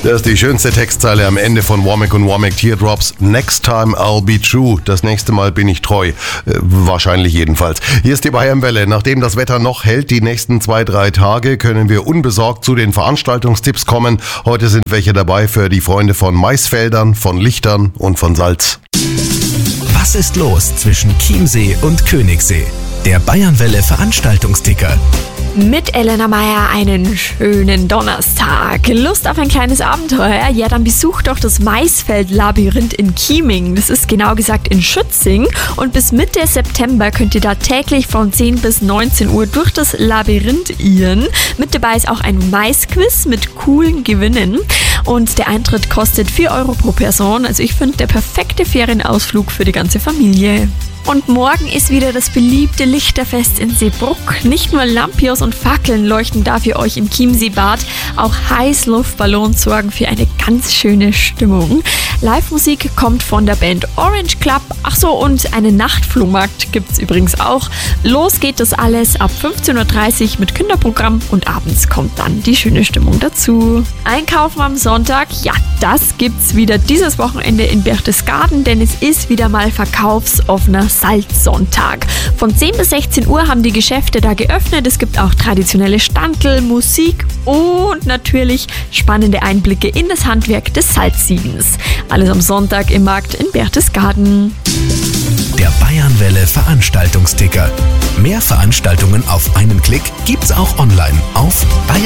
Das ist die schönste Textzeile am Ende von Womack und Womack Teardrops. Next time I'll be true. Das nächste Mal bin ich treu. Wahrscheinlich jedenfalls. Hier ist die Bayernwelle. Nachdem das Wetter noch hält, die nächsten 2-3 Tage, können wir unbesorgt zu den Veranstaltungstipps kommen. Heute sind welche dabei für die Freunde von Maisfeldern, von Lichtern und von Salz. Was ist los zwischen Chiemsee und Königssee? Der Bayernwelle Veranstaltungsticker. Mit Elena Meyer einen schönen Donnerstag. Lust auf ein kleines Abenteuer? Ja, dann besucht doch das Maisfeld-Labyrinth in Chieming. Das ist genau gesagt in Schützing. Und bis Mitte September könnt ihr da täglich von 10 bis 19 Uhr durch das Labyrinth irren. Mit dabei ist auch ein Maisquiz mit coolen Gewinnen. Und der Eintritt kostet 4 Euro pro Person. Also ich finde, der perfekte Ferienausflug für die ganze Familie. Und morgen ist wieder das beliebte Lichterfest in Seebrugg. Nicht nur Lampions und Fackeln leuchten da für euch im Chiemseebad, auch Heißluftballons sorgen für eine ganz schöne Stimmung. Live-Musik kommt von der Band Orange Club. Ach so, und einen Nachtflohmarkt gibt's übrigens auch. Los geht das alles ab 15.30 Uhr mit Kinderprogramm und abends kommt dann die schöne Stimmung dazu. Einkaufen am Sonntag, ja, das gibt's wieder dieses Wochenende in Berchtesgaden, denn es ist wieder mal verkaufsoffener Salzsonntag. Von 10 bis 16 Uhr haben die Geschäfte da geöffnet. Es gibt auch traditionelle Standel, Musik und natürlich spannende Einblicke in das Handwerk des Salzsiegens. Alles am Sonntag im Markt in Berchtesgaden. Der Bayernwelle Veranstaltungsticker. Mehr Veranstaltungen auf einen Klick gibt's auch online auf